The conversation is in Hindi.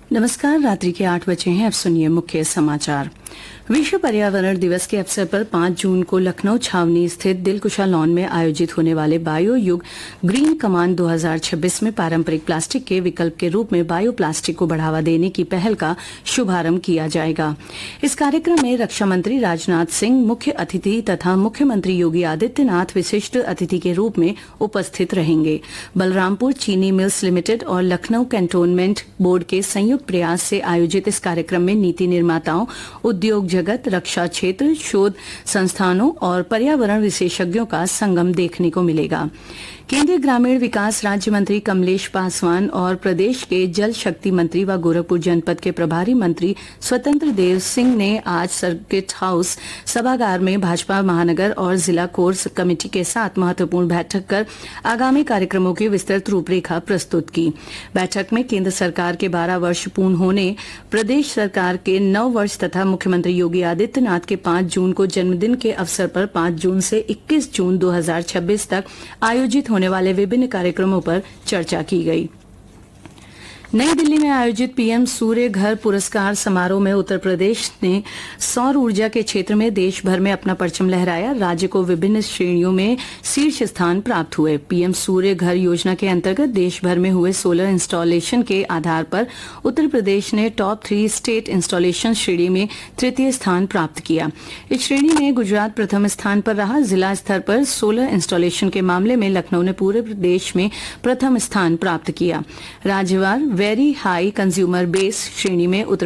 नमस्कार। रात्रि के 8 बजे हैं। अब सुनिए मुख्य समाचार। विश्व पर्यावरण दिवस के अवसर पर 5 जून को लखनऊ छावनी स्थित दिलकुशा लॉन में आयोजित होने वाले बायो युग ग्रीन कमान 2026 में पारंपरिक प्लास्टिक के विकल्प के रूप में बायो प्लास्टिक को बढ़ावा देने की पहल का शुभारंभ किया जाएगा। इस कार्यक्रम में रक्षा मंत्री राजनाथ सिंह मुख्य अतिथि तथा मुख्यमंत्री योगी आदित्यनाथ विशिष्ट अतिथि के रूप में उपस्थित रहेंगे। बलरामपुर चीनी मिल्स लिमिटेड और लखनऊ कैंटोनमेंट बोर्ड के संयुक्त प्रयास से आयोजित इस कार्यक्रम में नीति निर्माताओं, उद्योग जगत, रक्षा क्षेत्र, शोध संस्थानों और पर्यावरण विशेषज्ञों का संगम देखने को मिलेगा। केंद्रीय ग्रामीण विकास राज्य मंत्री कमलेश पासवान और प्रदेश के जल शक्ति मंत्री व गोरखपुर जनपद के प्रभारी मंत्री स्वतंत्र देव सिंह ने आज सर्किट हाउस सभागार में भाजपा महानगर और जिला कोर कमेटी के साथ महत्वपूर्ण बैठक कर आगामी कार्यक्रमों की विस्तृत रूपरेखा प्रस्तुत की। बैठक में केंद्र सरकार के 12 वर्ष पूर्ण होने, प्रदेश सरकार के 9 वर्ष तथा मुख्यमंत्री योगी आदित्यनाथ के 5 जून को जन्मदिन के अवसर पर 5 जून से 21 जून 2026 तक आयोजित होने वाले विभिन्न कार्यक्रमों पर चर्चा की गई। नई दिल्ली में आयोजित पीएम सूर्य घर पुरस्कार समारोह में उत्तर प्रदेश ने सौर ऊर्जा के क्षेत्र में देश भर में अपना परचम लहराया। राज्य को विभिन्न श्रेणियों में शीर्ष स्थान प्राप्त हुए। पीएम सूर्य घर योजना के अंतर्गत देश भर में हुए सोलर इंस्टॉलेशन के आधार पर उत्तर प्रदेश ने टॉप 3 स्टेट इंस्टॉलेशन श्रेणी में तृतीय स्थान प्राप्त किया। इस श्रेणी में गुजरात प्रथम स्थान पर रहा। जिला स्तर पर सोलर इंस्टॉलेशन के मामले में लखनऊ ने पूरे प्रदेश में प्रथम स्थान प्राप्त किया। राज्यवार वेरी हाई कंज्यूमर बेस श्रेणी में उत्तर